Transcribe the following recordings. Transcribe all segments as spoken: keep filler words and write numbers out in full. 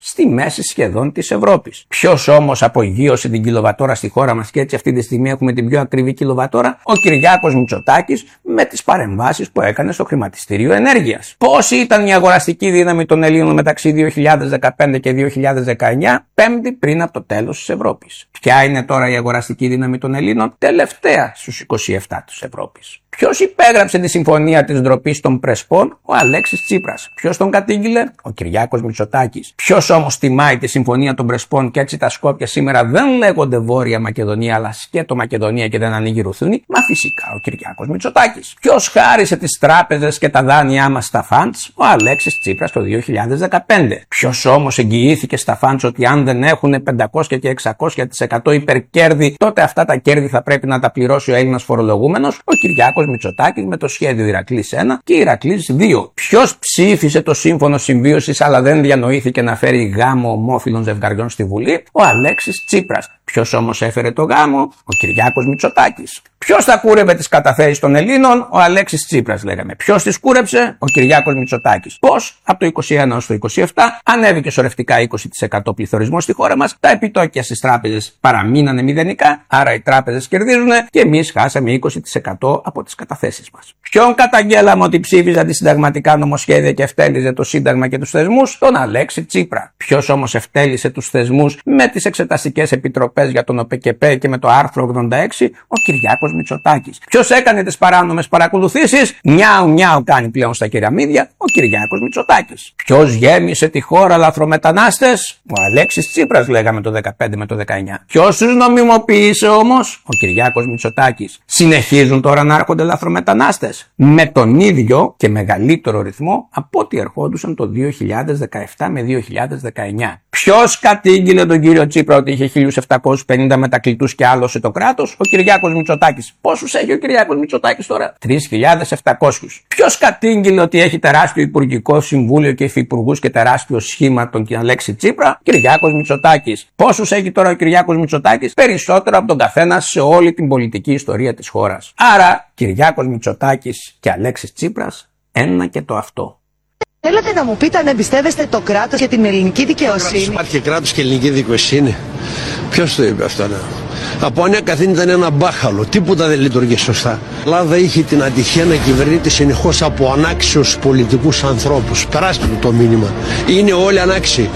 στη μέση σχεδόν της Ευρώπης. Ποιος όμως απογείωσε την κιλοβατόρα στη χώρα μας και έτσι αυτή τη στιγμή έχουμε την πιο ακριβή κιλοβατόρα? Ο Κυριάκος Μητσοτάκης με τις παρεμβάσεις που έκανε στο χρηματιστήριο ενέργειας. Πόση ήταν η αγοραστική δύναμη των Ελλήνων μεταξύ δύο χιλιάδες δεκαπέντε και δύο χιλιάδες δεκαεννιά, πέμπτη πριν από το τέλος της Ευρώπης? Ποια είναι τώρα η αγοραστική δύναμη των Ελλήνων? Τελευταία στους είκοσι επτά της Ευρώπης. Ποιος υπέγραψε τη συμφωνία της ντροπής των Πρεσπών? Ο Αλέξης Τσίπρας. Ποιος τον κατήγγειλε? Ο Κυριάκος Μητσοτάκης. Ποιος όμως τιμάει τη συμφωνία των Πρεσπών και έτσι τα Σκόπια σήμερα δεν λέγονται Βόρεια Μακεδονία αλλά σκέτο Μακεδονία και δεν ανοίγει ρουθούνη? Μα φυσικά ο Κυριάκος Μητσοτάκης. Ποιος χάρισε τις τράπεζες και τα δάνειά μας στα φαντς? Ο Αλέξης Τσίπρας το δύο χιλιάδες δεκαπέντε. Ποιος όμως εγγυήθηκε στα φαντς ότι αν δεν έχουν πεντακόσια και εξακόσια τοις εκατό υπερκέρδη, τότε αυτά τα κέρδη θα πρέπει να τα πληρώσει ο Έλληνας φορολογούμενος? Ο Κυριάκος Μητσοτάκης με το σχέδιο Ηρακλής ένα και Ηρακλής δύο. Ποιος ψήφισε το σύμφωνο συμβίωσης αλλά δεν διανοήθηκε να φέρει γάμο ομόφυλων ζευγαριών στη Βουλή? Ο Αλέξης Τσίπρας. Ποιος όμως έφερε το γάμο? Ο Κυριάκος Μητσοτάκης. Ποιος θα κούρευε τις καταθέσεις των Ελλήνων? Ο Αλέξης Τσίπρας, λέγαμε. Ποιος τις κούρεψε? Ο Κυριάκος Μητσοτάκης. Πώς? Από το είκοσι ένα έως το είκοσι επτά ανέβηκε σωρευτικά είκοσι τοις εκατό πληθωρισμός στη χώρα μας, τα επιτόκια στις τράπεζες παραμείνανε μηδενικά, άρα οι τράπεζες κερδίζουν και εμείς χάσαμε είκοσι τοις εκατό από τις καταθέσεις μας. Ποιον καταγγέλαμε ότι ψήφιζε αντισυνταγματικά νομοσχέδια και ευτέλιζε το Σύνταγμα και τους θεσμούς? Τον Αλέξη Τσίπρα. Ποιος όμως ευτέλισε τους θεσμούς με τις εξεταστικές επιτροπές για τον ΟΠΕΚΕΠΕ και με το άρθρο ογδόντα έξι? Ο Κυριάκος Μητσοτάκης. Ποιος έκανε τις παράνομες παρακολουθήσεις? Νιάου νιάου κάνει πλέον στα κεραμίδια? Ο Κυριάκος Μητσοτάκης. Ποιος γέμισε τη χώρα λαθρομετανάστες? Ο Αλέξης Τσίπρας, λέγαμε το δεκαπέντε με το δεκαεννιά. Ποιος τους νομιμοποίησε όμως? Ο Κυριάκος Μητσοτάκης. Συνεχίζουν τώρα να έρχονται λαθρομετανάστες με τον ίδιο και μεγαλύτερο ρυθμό από ό,τι ερχόντουσαν το δύο χιλιάδες δεκαεπτά με δύο χιλιάδες δεκαεννιά. Ποιος κατήγγειλε τον κύριο Τσίπρα ότι είχε χίλιους επτακόσιους πενήντα μετακλητούς και άλωσε το κράτος? Ο Κυριάκος Μητσοτάκης. Πόσους έχει ο Κυριάκος Μητσοτάκης τώρα? τρεις χιλιάδες επτακόσιους. Ποιος κατήγγειλε ότι έχει τεράστιο Υπουργικό Συμβούλιο και υφυπουργούς και τεράστιο σχήμα τον Αλέξη Τσίπρα? Κυριάκος Μητσοτάκης. Πόσους έχει τώρα ο Κυριάκος Μητσοτάκης? Περισσότερο από τον καθένα σε όλη την πολιτική ιστορία της χώρας. Άρα Κυριάκος Μητσοτάκης και Αλέξης Τσίπρας, ένα και το αυτό. Θέλετε να μου πείτε αν εμπιστεύεστε το κράτος και την ελληνική δικαιοσύνη? Υπάρχει κράτος και ελληνική δικαιοσύνη? Ποιος το είπε αυτό? Ναι. Από ανέκαθεν ήταν ένα μπάχαλο, τίποτα δεν λειτουργεί σωστά. Η Ελλάδα είχε την ατυχία να κυβερνείται συνεχώς από ανάξιους πολιτικούς ανθρώπους. Περάστε το μήνυμα. Είναι όλοι ανάξιοι.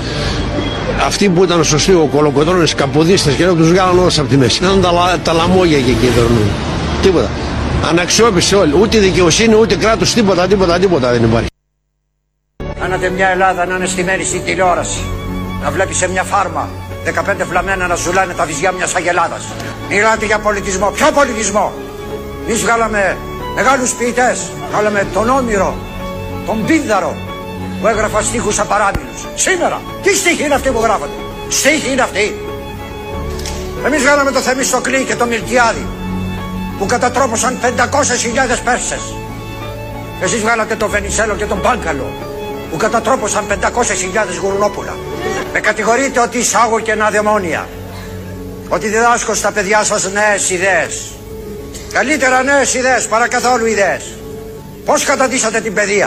Αυτοί που ήταν σωστοί, ο Κολοκοτρώνες, καποδίστες και να τους βγάλαν όλους από τη μέση. Ήταν τα, τα λαμόγια και κυβερνούν. Τίποτα. Αναξιόπιστοι όλοι. Ούτε δικαιοσύνη, ούτε κράτος, τίποτα, τίποτα, τίποτα δεν υπάρχει. Κάνατε μια Ελλάδα να είναι στημένη στην τηλεόραση. Να βλέπει σε μια φάρμα δεκαπέντε φλαμμένα να ζουλάνε τα βυζιά μιας αγελάδας. Μιλάτε για πολιτισμό. Ποιο πολιτισμό? Εμείς βγάλαμε μεγάλους ποιητές. Βγάλαμε τον Όμηρο, τον Πίνδαρο που έγραφαν στίχους απαράμιλους. Σήμερα, τι στίχοι είναι αυτοί που γράφονται? Στίχοι είναι αυτοί? Εμείς βγάλαμε το Θεμιστοκλή και το Μιλτιάδη που κατατρόπωσαν πεντακόσιες χιλιάδες Πέρσες. Εσείς βγάλατε τον Βενιζέλο και τον Πάγκαλο που κατατρόπωσαν πεντακόσιες χιλιάδες γουρνόπουλα. Με κατηγορείτε ότι εισάγω κενά δαιμόνια, ότι διδάσκω στα παιδιά σας νέες ιδέες. Καλύτερα νέες ιδέες παρά καθόλου ιδέες. Πώς καταντήσατε την παιδεία?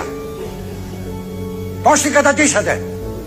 Πώς την καταντήσατε?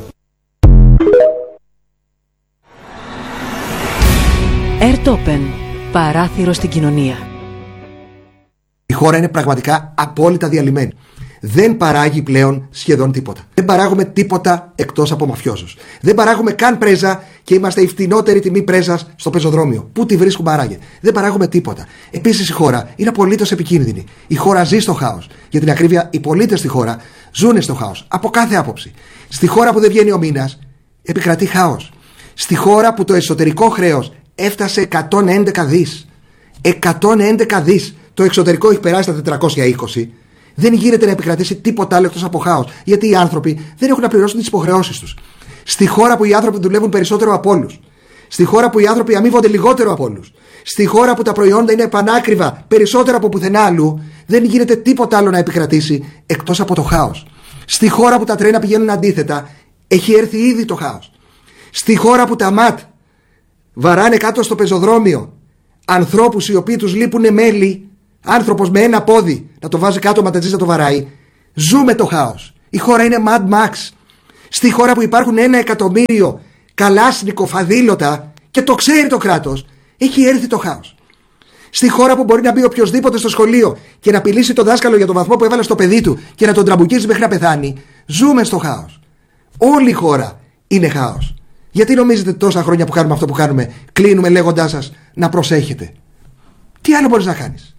Airtopen. Παράθυρο στην κοινωνία. Η χώρα είναι πραγματικά απόλυτα διαλυμένη. Δεν παράγει πλέον σχεδόν τίποτα. Δεν παράγουμε τίποτα εκτός από μαφιόζους. Δεν παράγουμε καν πρέζα και είμαστε η φτηνότερη τιμή πρέζας στο πεζοδρόμιο. Πού τη βρίσκουμε άραγε? Δεν παράγουμε τίποτα. Επίσης η χώρα είναι απολύτως επικίνδυνη. Η χώρα ζει στο χάος. Για την ακρίβεια, οι πολίτες στη χώρα ζουν στο χάος. Από κάθε άποψη. Στη χώρα που δεν βγαίνει ο μήνας, επικρατεί χάος. Στη χώρα που το εσωτερικό χρέος έφτασε εκατόν έντεκα δις. εκατόν έντεκα δις. Το εξωτερικό έχει περάσει τα τετρακόσια είκοσι. Δεν γίνεται να επικρατήσει τίποτα άλλο εκτός από χάος. Γιατί οι άνθρωποι δεν έχουν να πληρώσουν τις υποχρεώσεις τους. Στη χώρα που οι άνθρωποι δουλεύουν περισσότερο από όλους. Στη χώρα που οι άνθρωποι αμείβονται λιγότερο από όλους. Στη χώρα που τα προϊόντα είναι πανάκριβα περισσότερο από πουθενά αλλού. Δεν γίνεται τίποτα άλλο να επικρατήσει εκτός από το χάος. Στη χώρα που τα τρένα πηγαίνουν αντίθετα, έχει έρθει ήδη το χάος. Στη χώρα που τα ΜΑΤ βαράνε κάτω στο πεζοδρόμιο ανθρώπους οι οποίοι τους λείπουν μέλη. Άνθρωπος με ένα πόδι να το βάζει κάτω ματατζής να το βαράει. Ζούμε το χάος. Η χώρα είναι Mad Max. Στη χώρα που υπάρχουν ένα εκατομμύριο καλάσνικο φαδίλωτα και το ξέρει το κράτος, έχει έρθει το χάος. Στη χώρα που μπορεί να μπει οποιοδήποτε στο σχολείο και να απειλήσει τον δάσκαλο για τον βαθμό που έβαλε στο παιδί του και να τον τραμπουκίζει μέχρι να πεθάνει, ζούμε στο χάος. Όλη η χώρα είναι χάος. Γιατί νομίζετε τόσα χρόνια που κάνουμε αυτό που κάνουμε, κλείνουμε λέγοντάς σας να προσέχετε? Τι άλλο μπορείς να κάνεις?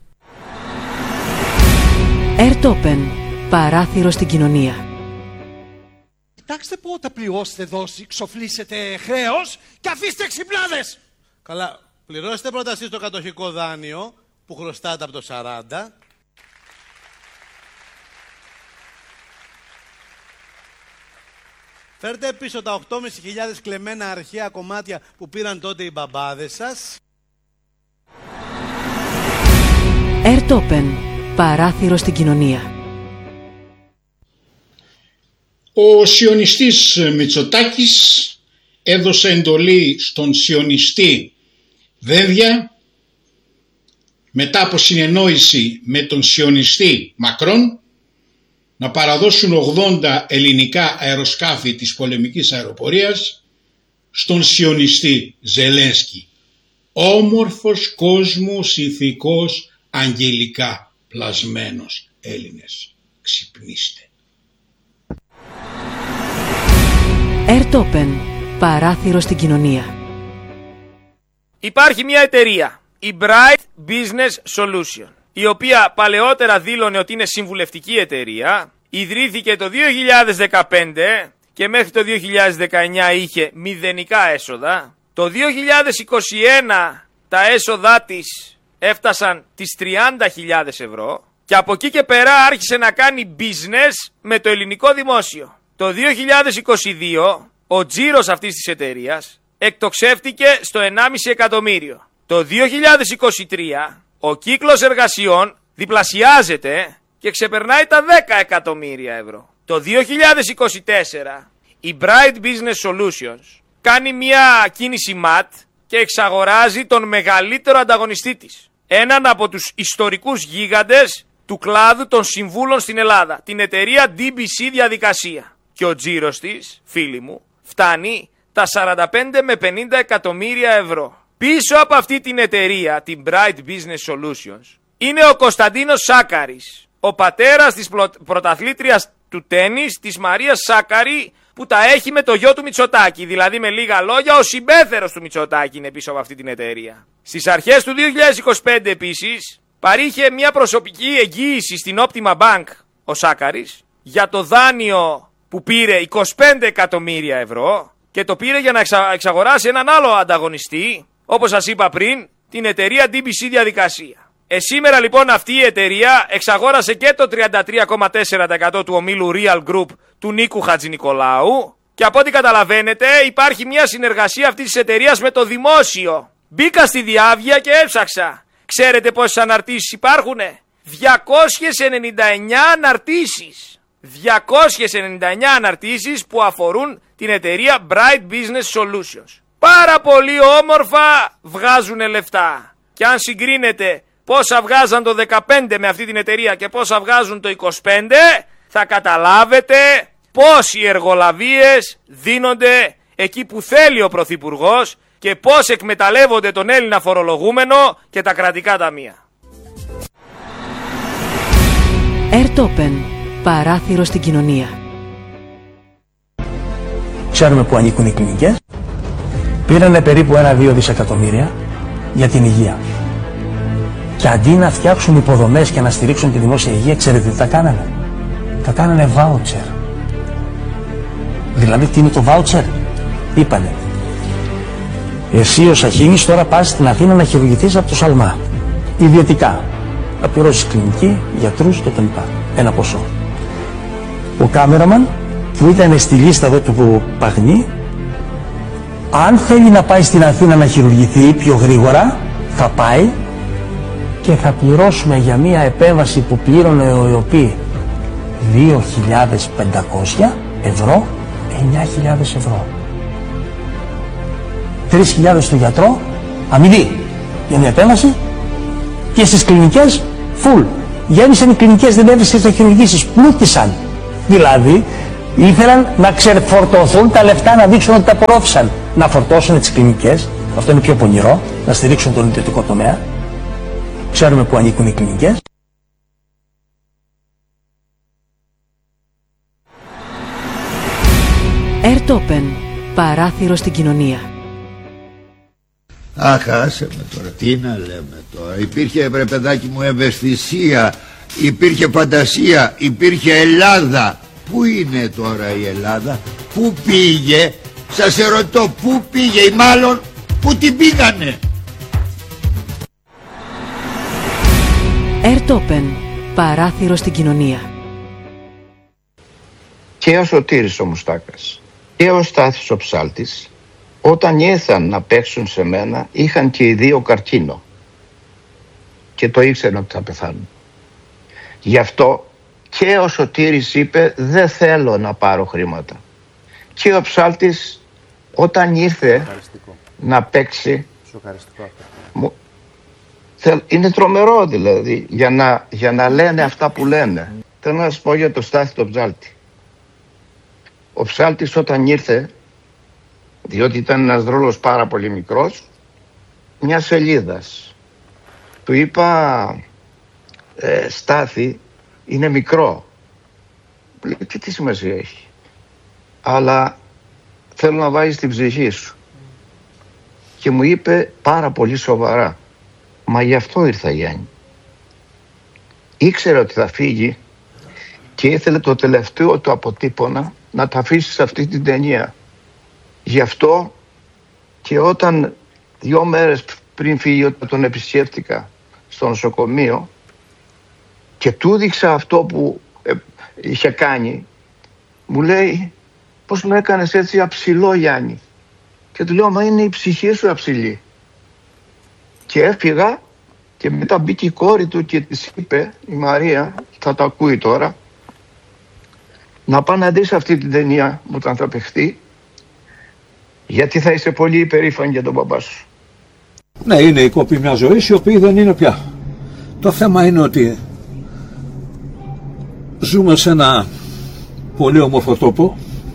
Ερτόπεν, παράθυρο στην κοινωνία. Κοιτάξτε πότε πληρώσετε δόση, ξοφλήσετε χρέος και αφήστε ξυπνάδες. Καλά, πληρώστε πρώτα εσείς το κατοχικό δάνειο που χρωστάτε από το σαράντα. Φέρτε πίσω τα οκτώ χιλιάδες πεντακόσια κλεμμένα αρχαία κομμάτια που πήραν τότε οι μπαμπάδες σας. Ερτόπεν, παράθυρο στην κοινωνία. Ο σιωνιστής Μητσοτάκης έδωσε εντολή στον σιωνιστή Βέβια, μετά από συνεννόηση με τον σιωνιστή Μακρόν, να παραδώσουν ογδόντα ελληνικά αεροσκάφη της πολεμικής αεροπορίας στον σιωνιστή Ζελένσκι. Όμορφος κόσμος, ηθικός, αγγελικά πλασμένος Έλληνες. Ξυπνήστε. Ερτόπεν, παράθυρο στην κοινωνία. Υπάρχει μια εταιρεία, η Bright Business Solution, η οποία παλαιότερα δήλωνε ότι είναι συμβουλευτική εταιρεία, ιδρύθηκε το δύο χιλιάδες δεκαπέντε και μέχρι το δύο χιλιάδες δεκαεννιά είχε μηδενικά έσοδα. Το δύο χιλιάδες είκοσι ένα τα έσοδά της έφτασαν τις τριάντα χιλιάδες ευρώ και από εκεί και πέρα άρχισε να κάνει business με το ελληνικό δημόσιο. Το δύο χιλιάδες είκοσι δύο ο τζίρος αυτής της εταιρείας εκτοξεύτηκε στο ενάμιση εκατομμύριο. Το δύο χιλιάδες είκοσι τρία ο κύκλος εργασιών διπλασιάζεται και ξεπερνάει τα δέκα εκατομμύρια ευρώ. Το δύο χιλιάδες είκοσι τέσσερα η Bright Business Solutions κάνει μια κίνηση ματ και εξαγοράζει τον μεγαλύτερο ανταγωνιστή της. Έναν από τους ιστορικούς γίγαντες του κλάδου των συμβούλων στην Ελλάδα, την εταιρεία ντι μπι σι Διαδικασία. Και ο τζίρος της, φίλοι μου, φτάνει τα σαράντα πέντε με πενήντα εκατομμύρια ευρώ. Πίσω από αυτή την εταιρεία, την Bright Business Solutions, είναι ο Κωνσταντίνος Σάκαρης, ο πατέρας της πρωταθλήτριας του τένις, της Μαρίας Σάκαρη, που τα έχει με το γιο του Μητσοτάκη. Δηλαδή, με λίγα λόγια, ο συμπέθερος του Μητσοτάκη είναι πίσω από αυτή την εταιρεία. Στις αρχές του δύο χιλιάδες είκοσι πέντε επίσης, παρήχε μια προσωπική εγγύηση στην Optima Bank ο Σάκαρης για το δάνειο που πήρε είκοσι πέντε εκατομμύρια ευρώ και το πήρε για να εξα... εξαγοράσει έναν άλλο ανταγωνιστή, όπως σας είπα πριν, την εταιρεία ντι μπι σι Διαδικασία. Ε, σήμερα λοιπόν αυτή η εταιρεία εξαγόρασε και το τριάντα τρία κόμμα τέσσερα τοις εκατό του ομίλου Real Group του Νίκου Χατζηνικολάου και από ό,τι καταλαβαίνετε υπάρχει μια συνεργασία αυτής της εταιρείας με το δημόσιο. Μπήκα στη διάβγεια και έψαξα. Ξέρετε πόσες αναρτήσεις υπάρχουνε? διακόσιες ενενήντα εννιά αναρτήσεις. διακόσιες ενενήντα εννιά αναρτήσεις που αφορούν την εταιρεία Bright Business Solutions. Πάρα πολύ όμορφα βγάζουνε λεφτά. Και αν συγκρίνετε πόσα βγάζαν το δεκαπέντε με αυτή την εταιρεία και πόσα βγάζουν το είκοσι πέντε, θα καταλάβετε πώς οι εργολαβίες δίνονται εκεί που θέλει ο Πρωθυπουργός και πώς εκμεταλλεύονται τον Έλληνα φορολογούμενο και τα κρατικά ταμεία. Ερτόπεν, παράθυρο στην κοινωνία. Ξέρουμε που ανήκουν οι κλινικές. Πήρανε περίπου ένα δύο δισεκατομμύρια για την υγεία. Και αντί να φτιάξουν υποδομές και να στηρίξουν τη δημόσια υγεία, ξέρετε τι τα κάνανε? Τα κάνανε βάουτσερ. Δηλαδή τι είναι το βάουτσερ? Είπανε, εσύ ο Σαχίνης τώρα πας στην Αθήνα να χειρουργηθείς από το Σαλμά. Ιδιωτικά. Να πληρώσεις κλινική, γιατρούς κτλ. Ένα ποσό. Ο κάμεραμαν που ήταν στη λίστα εδώ του Παγνή, αν θέλει να πάει στην Αθήνα να χειρουργηθεί πιο γρήγορα, θα πάει και θα πληρώσουμε για μία επέμβαση που πλήρωνε ο ΕΟΠΗ δύο χιλιάδες πεντακόσια ευρώ, εννιά χιλιάδες ευρώ. τρεις χιλιάδες στο γιατρό, αμοιβή για μια επέμβαση, και στις κλινικές, full. Γέμισαν οι κλινικές, δεν έβρισκες να χειρουργήσεις, πλούτησαν. Δηλαδή, Ήθελαν να ξεφορτωθούν τα λεφτά, να δείξουν ότι τα απορρόφησαν. Να φορτώσουν τις κλινικές, αυτό είναι πιο πονηρό, να στηρίξουν τον ιδιωτικό τομέα. Ξέρουμε που ανήκουν οι κλινικές. Ερτόπεν, παράθυρο στην κοινωνία. Αχ, άσε με τώρα, τι να λέμε τώρα. Υπήρχε, βρε παιδάκι μου, ευαισθησία, υπήρχε φαντασία, υπήρχε Ελλάδα. Πού είναι τώρα η Ελλάδα, πού πήγε, σας ερωτώ, πού πήγε ή μάλλον πού την πήγανε. Ερτόπεν, παράθυρο στην κοινωνία. Και ο Σωτήρης ο Μουστάκας και ο Στάθης ο Ψάλτης, όταν ήρθαν να παίξουν σε μένα, είχαν και οι δύο καρκίνο και το ήξεραν ότι θα πεθάνουν. Γι' αυτό και ο Σωτήρης είπε δεν θέλω να πάρω χρήματα. Και ο Ψάλτης όταν ήρθε να παίξει, μου, θέλ, είναι τρομερό δηλαδή για να, για να λένε αυτά που λένε. Θέλω να σας πω για το Στάθη το Ψάλτη. Ο Ψάλτης όταν ήρθε, διότι ήταν ένας ρόλος πάρα πολύ μικρός, μια σελίδας, του είπα ε, Στάθη, είναι μικρό. Λέει, και τι σημασία έχει. Αλλά θέλω να βάζεις την ψυχή σου. Και μου είπε πάρα πολύ σοβαρά, μα γι' αυτό ήρθα Γιάννη. Ήξερε ότι θα φύγει και ήθελε το τελευταίο του αποτύπωνα να τα αφήσει σε αυτή την ταινία. Γι' αυτό και όταν δύο μέρες πριν φύγει, όταν τον επισκέφτηκα στο νοσοκομείο και του δείξα αυτό που ε, είχε κάνει, μου λέει, πώς με έκανες έτσι αψηλό Γιάννη. Και του λέω, μα είναι η ψυχή σου αψηλή. Και έφυγα και μετά μπήκε η κόρη του και της είπε, η Μαρία, θα το ακούει τώρα, να πάει να δεις αυτή την ταινία όταν θα παιχτεί, γιατί θα είσαι πολύ υπερήφανη για τον μπαμπά σου. Ναι, είναι η κόπη μια ζωή η οποία δεν είναι πια. Το θέμα είναι ότι ζούμε σε ένα πολύ όμορφο τόπο,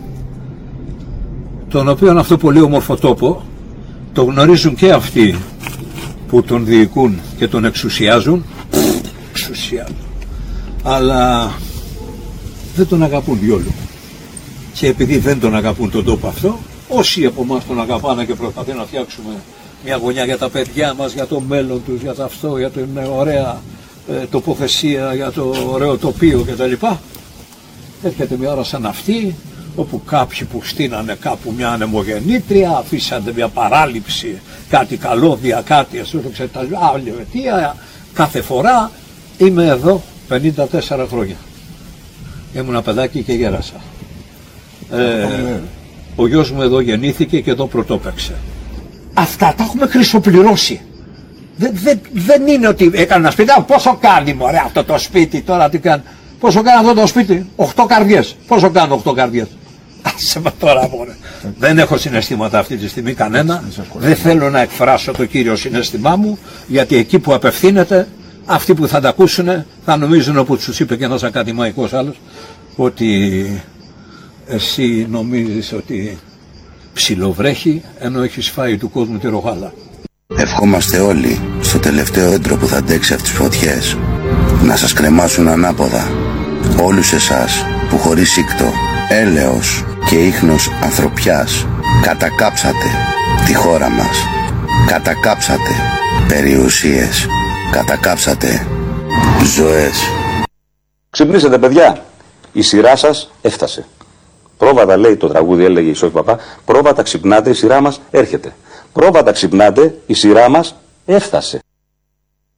τον οποίο αυτό πολύ όμορφο τόπο το γνωρίζουν και αυτοί που τον διοικούν και τον εξουσιάζουν, εξουσιάζουν, αλλά δεν τον αγαπούν διόλου. Και επειδή δεν τον αγαπούν τον τόπο αυτό, όσοι από εμάς τον αγαπάνε και προσπαθούν να φτιάξουμε μια γωνιά για τα παιδιά μας, για το μέλλον τους, για τα αυτό, για την ωραία ε, τοποθεσία, για το ωραίο τοπίο κτλ. Έρχεται μια ώρα σαν αυτή, όπου κάποιοι που στείνανε κάπου μια ανεμογεννήτρια, αφήσανε μια παράληψη, κάτι καλώδια, κάτι ασούτοξε τα άλλη αιτία. Κάθε φορά είμαι εδώ πενήντα τέσσερα χρόνια. Ήμουν παιδάκι και γέρασα. Ε, ο γιος μου εδώ γεννήθηκε και εδώ πρωτόπαιξε. Αυτά τα έχουμε χρυσοπληρώσει. Δεν, δεν, δεν είναι ότι έκανε ένα σπίτι. Πόσο κάνει μωρέ αυτό το σπίτι τώρα, τι κάνει. Πόσο κάνει αυτό το σπίτι, οχτώ καρδιές. Πόσο κάνω οχτώ καρδιές. Άσε με τώρα μωρέ. Δεν έχω συναισθήματα αυτή τη στιγμή κανένα. Δεν θέλω να εκφράσω το κύριο συναίσθημά μου, γιατί εκεί που απευθύνεται, αυτοί που θα τα ακούσουν θα νομίζουν, όπως τους είπε και ένας ακαδημαϊκός άλλος, ότι εσύ νομίζεις ότι ψιλοβρέχει ενώ έχεις φάει του κόσμου τη ρογάλα. Ευχόμαστε όλοι στο τελευταίο έντρο που θα αντέξει αυτές τις φωτιές να σας κρεμάσουν ανάποδα. Όλους εσάς που χωρίς σύκτο, έλεος και ίχνος ανθρωπιάς κατακάψατε τη χώρα μας. Κατακάψατε περιουσίες. Κατακάψατε ζωές. Ξυπνήσατε παιδιά, η σειρά σας έφτασε. Πρόβατα λέει το τραγούδι, έλεγε η Σόφη Παπά, πρόβατα ξυπνάτε, η σειρά μας έρχεται. Πρόβατα ξυπνάτε, η σειρά μας έφτασε.